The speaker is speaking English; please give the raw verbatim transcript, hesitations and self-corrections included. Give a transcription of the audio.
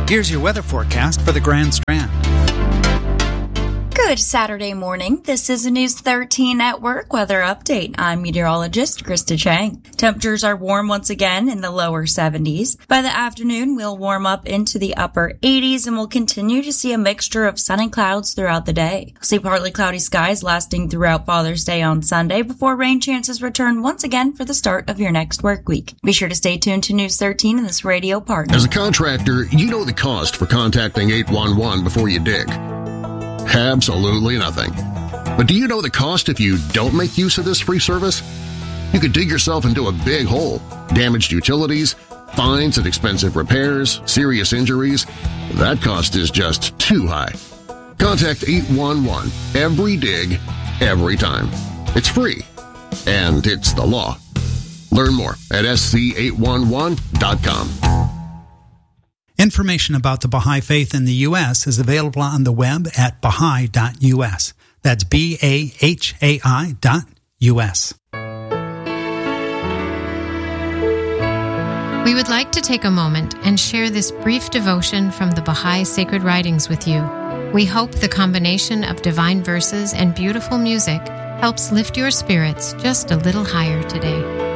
Here's your weather forecast for the Grand Strand. Good Saturday morning. This is a News thirteen Network weather update. I'm meteorologist Krista Chang. Temperatures are warm once again in the lower seventies. By the afternoon, we'll warm up into the upper eighties and we'll continue to see a mixture of sun and clouds throughout the day. We'll see partly cloudy skies lasting throughout Father's Day on Sunday before rain chances return once again for the start of your next work week. Be sure to stay tuned to News thirteen and this radio partner. As a contractor, you know the cost for contacting eight one one before you dig. Absolutely nothing. But do you know the cost if you don't make use of this free service? You could dig yourself into a big hole, damaged utilities, fines and expensive repairs, serious injuries. That cost is just too high. Contact eight one one every dig, every time. It's free, and it's the law. Learn more at S C eight one one dot com. Information about the Baha'i Faith in the U S is available on the web at baha'i dot U S. That's B A H A I dot U S. We would like to take a moment and share this brief devotion from the Baha'i Sacred Writings with you. We hope the combination of divine verses and beautiful music helps lift your spirits just a little higher today.